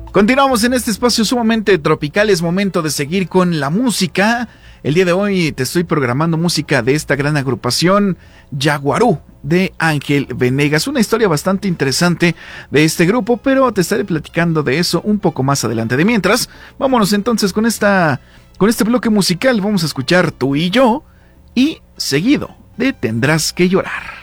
Continuamos en este espacio sumamente tropical, es momento de seguir con la música. El día de hoy te estoy programando música de esta gran agrupación Yaguarú de Ángel Venegas. Una historia bastante interesante de este grupo, pero te estaré platicando de eso un poco más adelante. De mientras, vámonos entonces con este bloque musical. Vamos a escuchar Tú y Yo y seguido de Tendrás que Llorar.